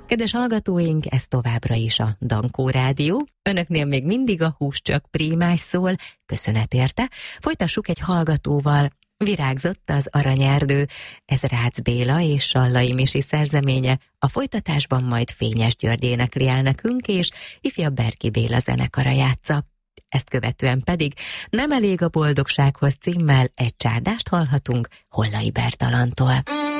Kedves hallgatóink, ez továbbra is a Dankó Rádió. Önöknél még mindig a hús csak prímás szól, köszönet érte. Folytassuk egy hallgatóval. Virágzott az Aranyerdő, ez Rácz Béla és Sallai Misi szerzeménye, a folytatásban majd Fényes György énekli el nekünk, és ifjabb Berki Béla zenekara játsza. Ezt követően pedig Nem elég a boldogsághoz címmel egy csárdást hallhatunk Hollai Bertalantól.